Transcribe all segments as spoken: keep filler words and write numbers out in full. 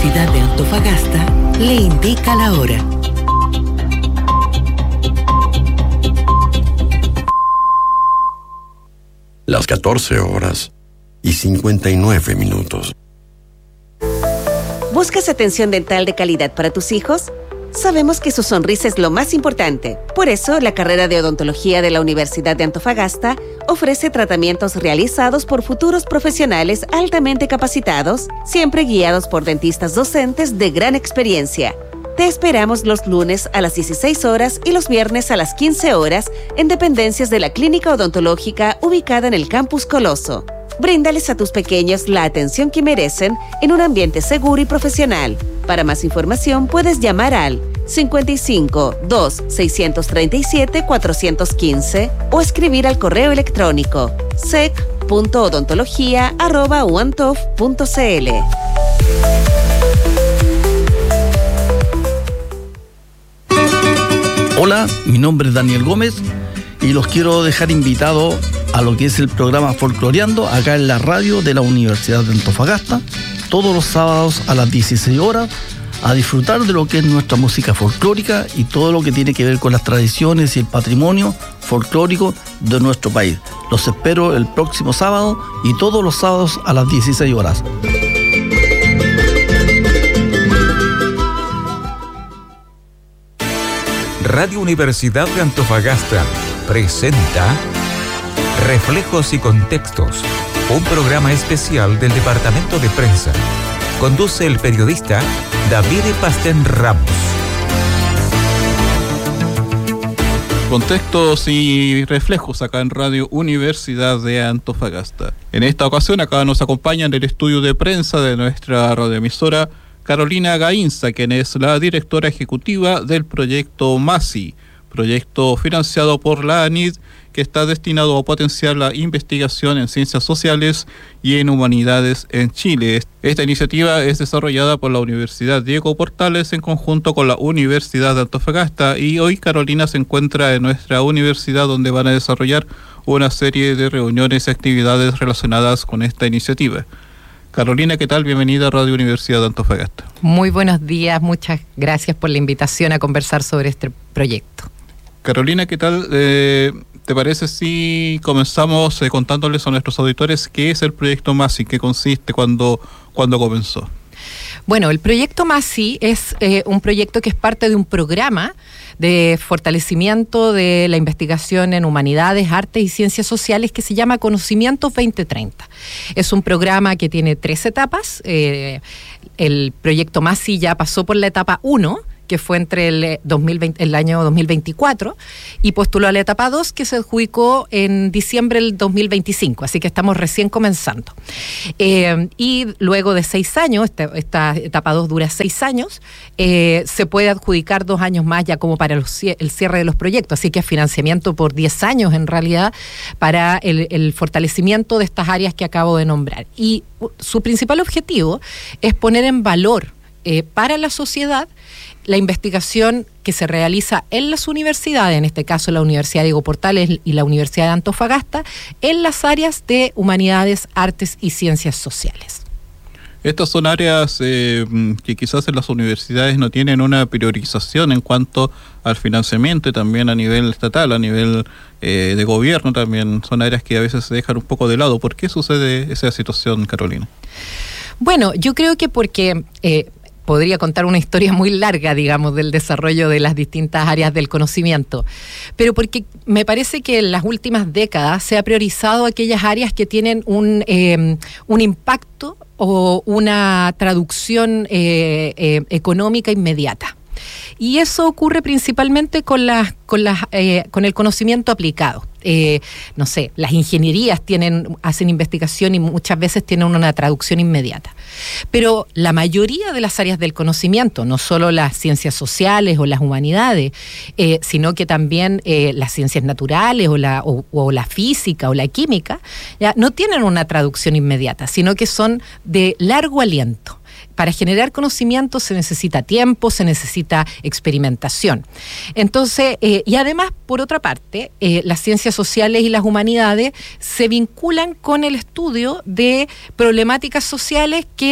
Universidad de Antofagasta le indica la hora. Las catorce horas y cincuenta y nueve minutos. ¿Buscas atención dental de calidad para tus hijos? Sabemos que su sonrisa es lo más importante. Por eso, la carrera de odontología de la Universidad de Antofagasta ofrece tratamientos realizados por futuros profesionales altamente capacitados, siempre guiados por dentistas docentes de gran experiencia. Te esperamos los lunes a las dieciséis horas y los viernes a las quince horas en dependencias de la Clínica Odontológica ubicada en el Campus Coloso. Bríndales a tus pequeños la atención que merecen en un ambiente seguro y profesional. Para más información puedes llamar al cincuenta y cinco, dos, seiscientos treinta y siete, cuatrocientos quince o escribir al correo electrónico sec punto odontología arroba uantof punto cl. Hola, mi nombre es Daniel Gómez y los quiero dejar invitados a lo que es el programa Folcloreando acá en la radio de la Universidad de Antofagasta, todos los sábados a las dieciséis horas, a disfrutar de lo que es nuestra música folclórica y todo lo que tiene que ver con las tradiciones y el patrimonio folclórico de nuestro país. Los espero el próximo sábado y todos los sábados a las dieciséis horas. Radio Universidad de Antofagasta presenta Reflejos y Contextos, un programa especial del Departamento de Prensa. Conduce el periodista David Pastén Ramos. Contextos y reflejos acá en Radio Universidad de Antofagasta. En esta ocasión acá nos acompaña en el estudio de prensa de nuestra radioemisora Carolina Gainza, quien es la directora ejecutiva del proyecto MASI, proyecto financiado por la ANID, que está destinado a potenciar la investigación en ciencias sociales y en humanidades en Chile. Esta iniciativa es desarrollada por la Universidad Diego Portales en conjunto con la Universidad de Antofagasta, y hoy Carolina se encuentra en nuestra universidad, donde van a desarrollar una serie de reuniones y actividades relacionadas con esta iniciativa. Carolina, ¿qué tal? Bienvenida a Radio Universidad de Antofagasta. Muy buenos días, muchas gracias por la invitación a conversar sobre este proyecto. Carolina, ¿qué tal? Eh, ¿Te parece si comenzamos eh, contándoles a nuestros auditores qué es el proyecto MASI, qué consiste, cuándo, cuándo comenzó? Bueno, el proyecto MASI es eh, un proyecto que es parte de un programa de fortalecimiento de la investigación en humanidades, artes y ciencias sociales que se llama Conocimientos veinte treinta. Es un programa que tiene tres etapas. Eh, el proyecto MASI ya pasó por la etapa uno, que fue entre el, dos mil veinte, el año dos mil veinticuatro, y postuló a la etapa dos, que se adjudicó en diciembre del dos mil veinticinco, así que estamos recién comenzando. Eh, y luego de seis años, esta, esta etapa dos dura seis años, eh, se puede adjudicar dos años más ya como para los, el cierre de los proyectos, así que es financiamiento por diez años en realidad para el, el fortalecimiento de estas áreas que acabo de nombrar. Y su principal objetivo es poner en valor eh, para la sociedad la investigación que se realiza en las universidades, en este caso la Universidad Diego Portales y la Universidad de Antofagasta, en las áreas de humanidades, artes y ciencias sociales. Estas son áreas eh, que quizás en las universidades no tienen una priorización en cuanto al financiamiento, y también a nivel estatal, a nivel eh, de gobierno también. Son áreas que a veces se dejan un poco de lado. ¿Por qué sucede esa situación, Carolina? Bueno, yo creo que porque... Eh, podría contar una historia muy larga, digamos, del desarrollo de las distintas áreas del conocimiento, pero porque me parece que en las últimas décadas se ha priorizado aquellas áreas que tienen un, eh, un impacto o una traducción eh, eh, económica inmediata. Y eso ocurre principalmente con las, con las, eh, con el conocimiento aplicado. Eh, no sé, las ingenierías tienen, hacen investigación y muchas veces tienen una traducción inmediata. Pero la mayoría de las áreas del conocimiento, no solo las ciencias sociales o las humanidades, eh, sino que también eh, las ciencias naturales o la, o, o la física o la química, ya no tienen una traducción inmediata, sino que son de largo aliento. Para generar conocimiento se necesita tiempo, se necesita experimentación. Entonces, eh, y además, por otra parte, eh, las ciencias sociales y las humanidades se vinculan con el estudio de problemáticas sociales que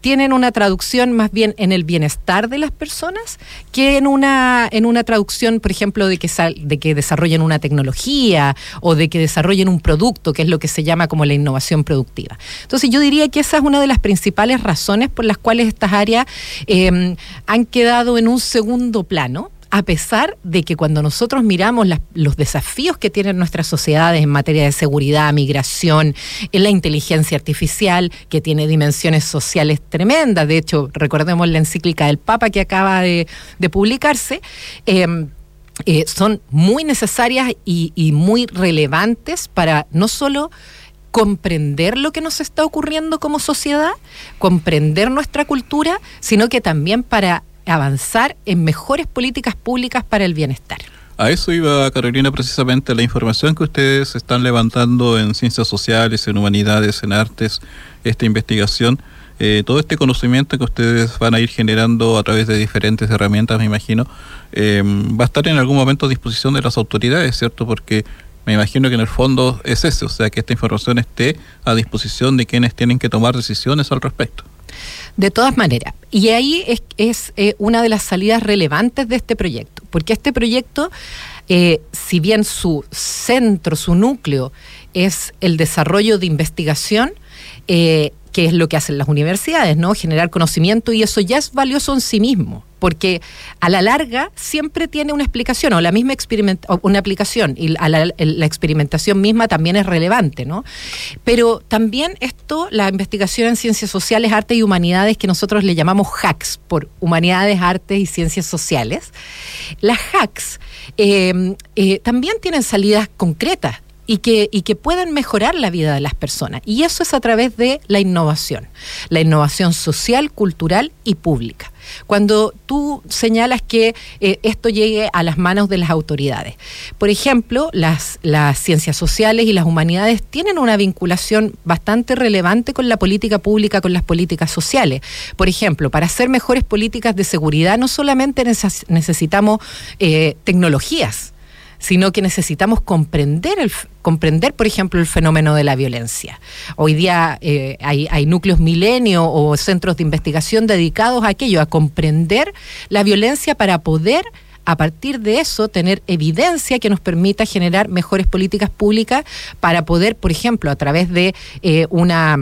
tienen una traducción más bien en el bienestar de las personas que en una en una traducción, por ejemplo, de que sal, de que desarrollen una tecnología o de que desarrollen un producto, que es lo que se llama como la innovación productiva. Entonces yo diría que esa es una de las principales razones por las cuales estas áreas eh, han quedado en un segundo plano, a pesar de que cuando nosotros miramos las, los desafíos que tienen nuestras sociedades en materia de seguridad, migración, en la inteligencia artificial, que tiene dimensiones sociales tremendas, de hecho, recordemos la encíclica del Papa que acaba de, de publicarse, eh, eh, son muy necesarias y, y muy relevantes para no solo comprender lo que nos está ocurriendo como sociedad, comprender nuestra cultura, sino que también para avanzar en mejores políticas públicas para el bienestar. A eso iba, Carolina, precisamente la información que ustedes están levantando en ciencias sociales, en humanidades, en artes, esta investigación, eh, todo este conocimiento que ustedes van a ir generando a través de diferentes herramientas, me imagino, eh, va a estar en algún momento a disposición de las autoridades, ¿cierto? Porque me imagino que en el fondo es ese, o sea, que esta información esté a disposición de quienes tienen que tomar decisiones al respecto. De todas maneras, y ahí es, es eh, una de las salidas relevantes de este proyecto, porque este proyecto, eh, si bien su centro, su núcleo es el desarrollo de investigación, eh, que es lo que hacen las universidades, ¿no? Generar conocimiento, y eso ya es valioso en sí mismo, porque a la larga siempre tiene una explicación o la misma experiment- o una aplicación, y a la, la experimentación misma también es relevante, ¿no? Pero también esto, la investigación en ciencias sociales, artes y humanidades, que nosotros le llamamos hacks, por humanidades, artes y ciencias sociales, las hacks eh, eh, también tienen salidas concretas y que, y que pueden mejorar la vida de las personas. Y eso es a través de la innovación, la innovación social, cultural y pública. Cuando tú señalas que eh, esto llegue a las manos de las autoridades. Por ejemplo, las, las ciencias sociales y las humanidades tienen una vinculación bastante relevante con la política pública, con las políticas sociales. Por ejemplo, para hacer mejores políticas de seguridad no solamente neces- necesitamos eh, tecnologías, sino que necesitamos comprender, el, comprender, por ejemplo, el fenómeno de la violencia. Hoy día eh, hay, hay núcleos milenio o centros de investigación dedicados a aquello, a comprender la violencia para poder, a partir de eso, tener evidencia que nos permita generar mejores políticas públicas para poder, por ejemplo, a través de eh, una...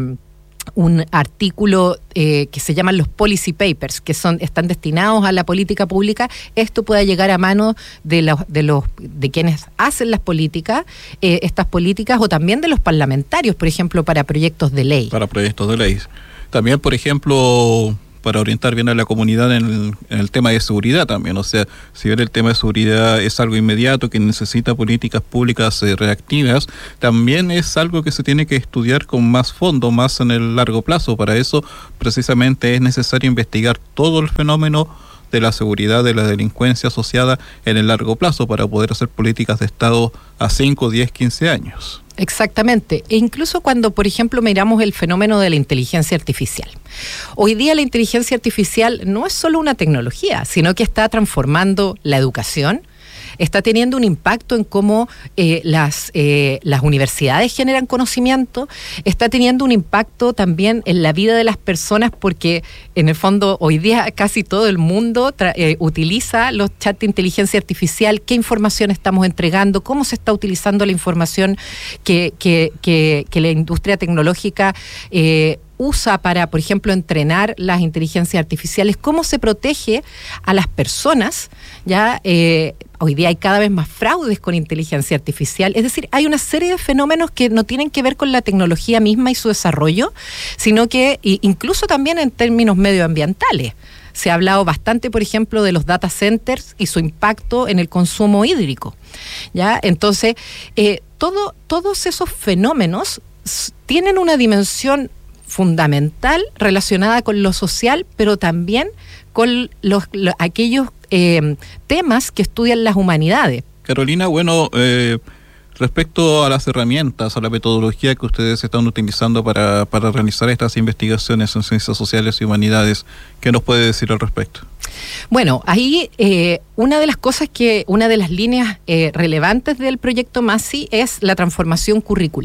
un artículo eh, que se llaman los policy papers, que son están destinados a la política pública, esto pueda llegar a manos de los de los de quienes hacen las políticas, eh, estas políticas, o también de los parlamentarios, por ejemplo, para proyectos de ley. Para proyectos de ley. También, por ejemplo, para orientar bien a la comunidad en el, en el tema de seguridad también. O sea, si bien el tema de seguridad es algo inmediato que necesita políticas públicas eh, reactivas, también es algo que se tiene que estudiar con más fondo, más en el largo plazo. Para eso, precisamente, es necesario investigar todo el fenómeno de la seguridad, de la delincuencia asociada en el largo plazo, para poder hacer políticas de Estado a cinco, diez, quince años. Exactamente, e incluso cuando, por ejemplo, miramos el fenómeno de la inteligencia artificial. Hoy día la inteligencia artificial no es solo una tecnología, sino que está transformando la educación, está teniendo un impacto en cómo eh, las, eh, las universidades generan conocimiento, está teniendo un impacto también en la vida de las personas, porque en el fondo hoy día casi todo el mundo tra- eh, utiliza los chats de inteligencia artificial, qué información estamos entregando, cómo se está utilizando la información que, que, que, que la industria tecnológica eh, usa para, por ejemplo, entrenar las inteligencias artificiales, cómo se protege a las personas, ya eh, hoy día hay cada vez más fraudes con inteligencia artificial, es decir, hay una serie de fenómenos que no tienen que ver con la tecnología misma y su desarrollo, sino que incluso también en términos medioambientales. Se ha hablado bastante, por ejemplo, de los data centers y su impacto en el consumo hídrico, ¿ya? Entonces, eh, todo, todos esos fenómenos s- tienen una dimensión fundamental relacionada con lo social, pero también con los, los aquellos eh, temas que estudian las humanidades. Carolina, bueno, eh, respecto a las herramientas, a la metodología que ustedes están utilizando para, para realizar estas investigaciones en ciencias sociales y humanidades, ¿qué nos puede decir al respecto? Bueno, ahí eh, una de las cosas que, una de las líneas eh, relevantes del proyecto MASI es la transformación curricular.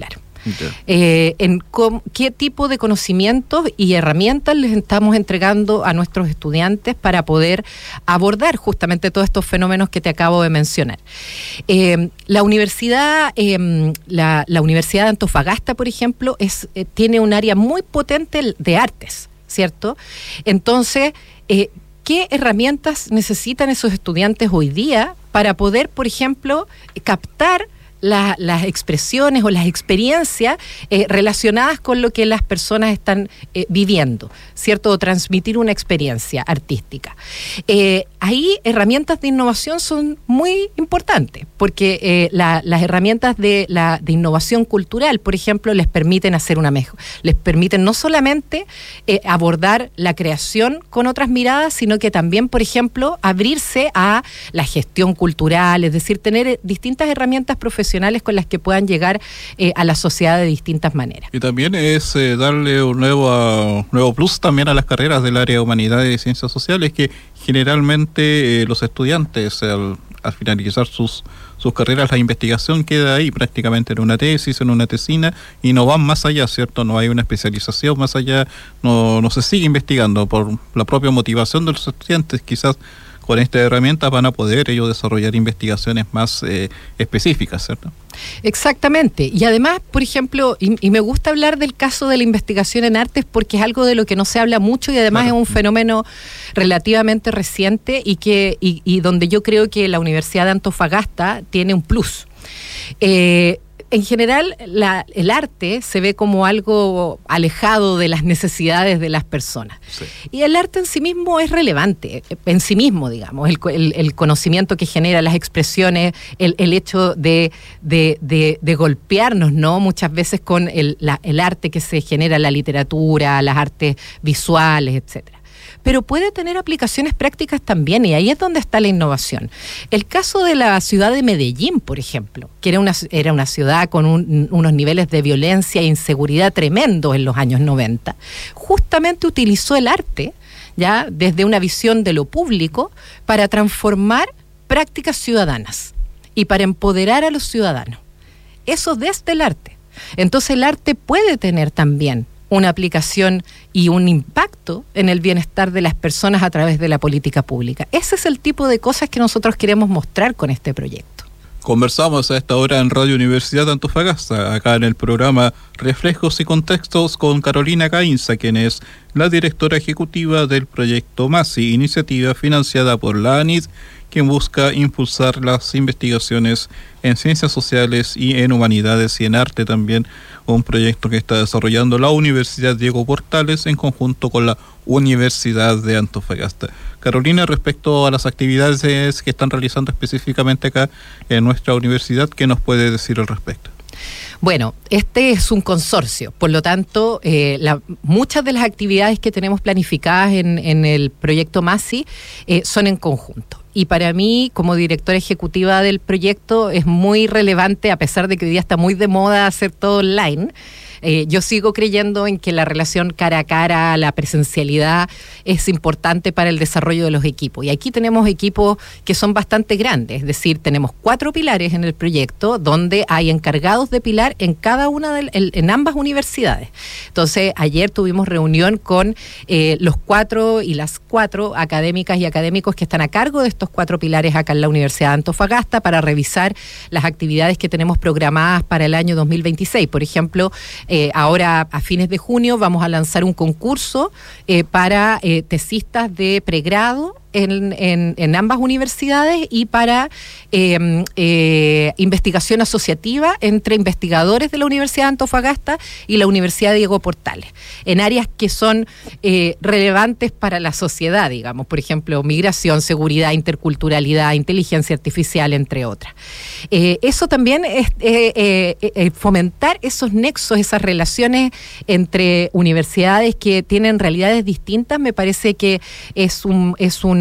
Okay. Eh, en com, qué tipo de conocimientos y herramientas les estamos entregando a nuestros estudiantes para poder abordar justamente todos estos fenómenos que te acabo de mencionar. Eh, la universidad, eh, la, la Universidad de Antofagasta, por ejemplo, es, eh, tiene un área muy potente de artes, ¿cierto? Entonces, eh, ¿qué herramientas necesitan esos estudiantes hoy día para poder, por ejemplo, captar La, las expresiones o las experiencias eh, relacionadas con lo que las personas están eh, viviendo, ¿cierto? O transmitir una experiencia artística. Eh, ahí herramientas de innovación son muy importantes, porque eh, la, las herramientas de, la, de innovación cultural, por ejemplo, les permiten hacer una mejor, les permiten no solamente eh, abordar la creación con otras miradas, sino que también, por ejemplo, abrirse a la gestión cultural, es decir, tener distintas herramientas profesionales con las que puedan llegar eh, a la sociedad de distintas maneras. Y también es eh, darle un nuevo, uh, nuevo plus también a las carreras del área de humanidades y ciencias sociales, que generalmente eh, los estudiantes al, al finalizar sus, sus carreras, la investigación queda ahí prácticamente en una tesis, en una tesina, y no van más allá, ¿cierto? No hay una especialización más allá, no, no se sigue investigando por la propia motivación de los estudiantes. Quizás con esta herramienta van a poder ellos desarrollar investigaciones más eh, específicas, ¿cierto? Exactamente. Y además, por ejemplo, y, y me gusta hablar del caso de la investigación en artes porque es algo de lo que no se habla mucho y además claro. es un fenómeno relativamente reciente y que y, y donde yo creo que la Universidad de Antofagasta tiene un plus. Eh, En general, la, el arte se ve como algo alejado de las necesidades de las personas. Sí. Y el arte en sí mismo es relevante, en sí mismo, digamos, el, el, el conocimiento que genera, las expresiones, el, el hecho de, de, de, de golpearnos, ¿no? Muchas veces con el, la, el arte que se genera, la literatura, las artes visuales, etcétera. Pero puede tener aplicaciones prácticas también, y ahí es donde está la innovación. El caso de la ciudad de Medellín, por ejemplo, que era una, era una ciudad con un, unos niveles de violencia e inseguridad tremendos en los años noventa, justamente utilizó el arte, ya desde una visión de lo público, para transformar prácticas ciudadanas y para empoderar a los ciudadanos. Eso desde el arte. Entonces el arte puede tener también una aplicación y un impacto en el bienestar de las personas a través de la política pública. Ese es el tipo de cosas que nosotros queremos mostrar con este proyecto. Conversamos a esta hora en Radio Universidad de Antofagasta, acá en el programa Reflejos y Contextos con Carolina Gainza, quien es la directora ejecutiva del proyecto MASI, iniciativa financiada por la ANID, quien busca impulsar las investigaciones en ciencias sociales y en humanidades y en arte también, un proyecto que está desarrollando la Universidad Diego Portales en conjunto con la Universidad de Antofagasta. Carolina, respecto a las actividades que están realizando específicamente acá en nuestra universidad, ¿qué nos puede decir al respecto? Bueno, este es un consorcio, por lo tanto, eh, la, muchas de las actividades que tenemos planificadas en, en el proyecto MASI eh, son en conjunto. Y para mí, como directora ejecutiva del proyecto, es muy relevante, a pesar de que hoy día está muy de moda hacer todo online. Eh, yo sigo creyendo en que la relación cara a cara, la presencialidad, es importante para el desarrollo de los equipos. Y aquí tenemos equipos que son bastante grandes, es decir, tenemos cuatro pilares en el proyecto, donde hay encargados de pilar en cada una de en, en ambas universidades. Entonces, ayer tuvimos reunión con eh, los cuatro y las cuatro académicas y académicos que están a cargo de estos cuatro pilares acá en la Universidad de Antofagasta para revisar las actividades que tenemos programadas para el año dos mil veintiséis. Por ejemplo, Eh, ahora a fines de junio vamos a lanzar un concurso eh, para eh, tesistas de pregrado en, en, en ambas universidades y para eh, eh, investigación asociativa entre investigadores de la Universidad de Antofagasta y la Universidad Diego Portales, en áreas que son eh, relevantes para la sociedad, digamos, por ejemplo, migración, seguridad, interculturalidad, inteligencia artificial, entre otras. Eh, eso también es eh, eh, eh, fomentar esos nexos, esas relaciones entre universidades que tienen realidades distintas, me parece que es un, es un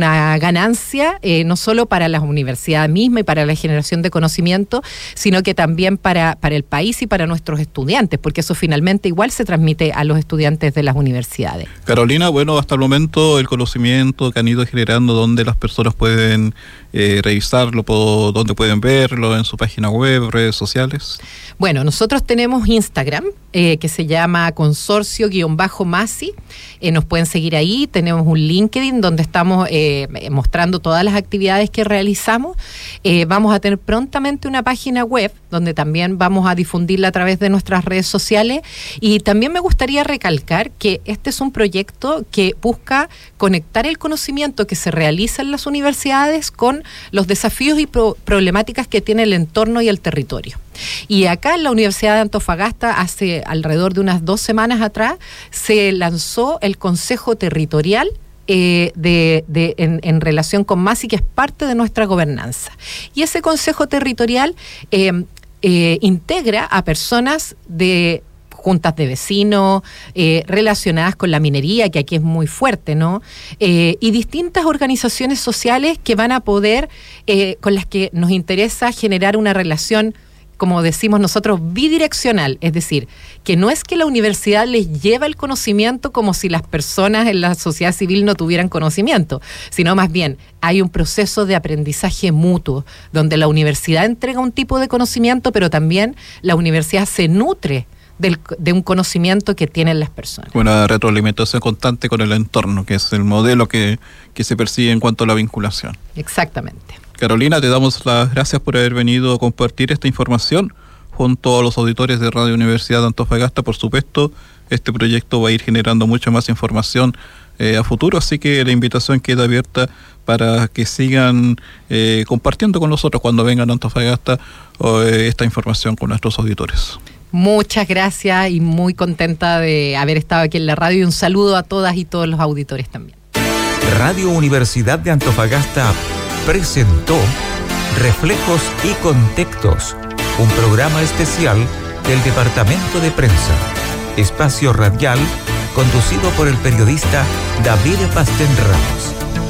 una ganancia, eh, no solo para la universidad misma y para la generación de conocimiento, sino que también para, para el país y para nuestros estudiantes, porque eso finalmente igual se transmite a los estudiantes de las universidades. Carolina, bueno, hasta el momento el conocimiento que han ido generando, donde las personas pueden eh, revisarlo, donde pueden verlo, en su página web, redes sociales. Bueno, nosotros tenemos Instagram, eh, que se llama consorcio-masi, eh, nos pueden seguir ahí, tenemos un LinkedIn donde estamos eh, mostrando todas las actividades que realizamos, eh, vamos a tener prontamente una página web donde también vamos a difundirla a través de nuestras redes sociales, y también me gustaría recalcar que este es un proyecto que busca conectar el conocimiento que se realiza en las universidades con los desafíos y pro- problemáticas que tiene el entorno y el territorio. Y acá en la Universidad de Antofagasta, hace alrededor de unas dos semanas atrás, se lanzó el Consejo Territorial eh, de, de, en, en relación con Masi, que es parte de nuestra gobernanza. Y ese Consejo Territorial eh, eh, integra a personas de juntas de vecinos, eh, relacionadas con la minería, que aquí es muy fuerte, ¿no? Eh, y distintas organizaciones sociales que van a poder, eh, con las que nos interesa generar una relación, como decimos nosotros, bidireccional, es decir, que no es que la universidad les lleva el conocimiento como si las personas en la sociedad civil no tuvieran conocimiento, sino más bien hay un proceso de aprendizaje mutuo, donde la universidad entrega un tipo de conocimiento, pero también la universidad se nutre Del, de un conocimiento que tienen las personas. Una retroalimentación constante con el entorno, que es el modelo que, que se persigue en cuanto a la vinculación. Exactamente. Carolina, te damos las gracias por haber venido a compartir esta información junto a los auditores de Radio Universidad de Antofagasta. Por supuesto, este proyecto va a ir generando mucha más información eh, a futuro, así que la invitación queda abierta para que sigan eh, compartiendo con nosotros cuando vengan a Antofagasta eh, esta información con nuestros auditores. Muchas gracias y muy contenta de haber estado aquí en la radio, y un saludo a todas y todos los auditores también. Radio Universidad de Antofagasta presentó Reflejos y Contextos, un programa especial del Departamento de Prensa, espacio radial conducido por el periodista David Pastén Ramos.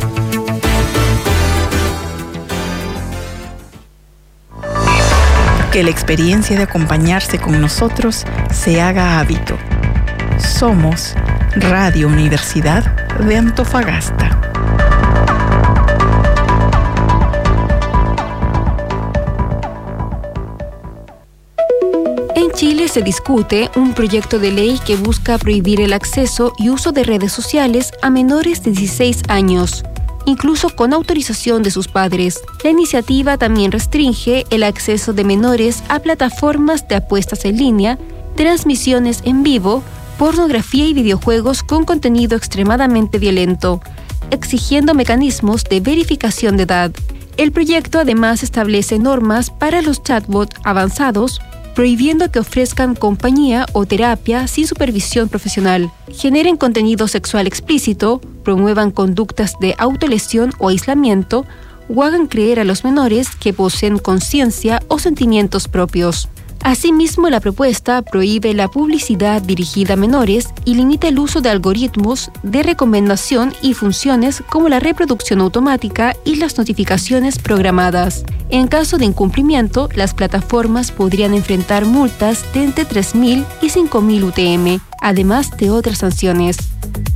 Que la experiencia de acompañarse con nosotros se haga hábito. Somos Radio Universidad de Antofagasta. En Chile se discute un proyecto de ley que busca prohibir el acceso y uso de redes sociales a menores de dieciséis años, incluso con autorización de sus padres. La iniciativa también restringe el acceso de menores a plataformas de apuestas en línea, transmisiones en vivo, pornografía y videojuegos con contenido extremadamente violento, exigiendo mecanismos de verificación de edad. El proyecto además establece normas para los chatbots avanzados, prohibiendo que ofrezcan compañía o terapia sin supervisión profesional, generen contenido sexual explícito, promuevan conductas de autolesión o aislamiento, o hagan creer a los menores que poseen conciencia o sentimientos propios. Asimismo, la propuesta prohíbe la publicidad dirigida a menores y limita el uso de algoritmos de recomendación y funciones como la reproducción automática y las notificaciones programadas. En caso de incumplimiento, las plataformas podrían enfrentar multas de entre tres mil y cinco mil U T M, además de otras sanciones.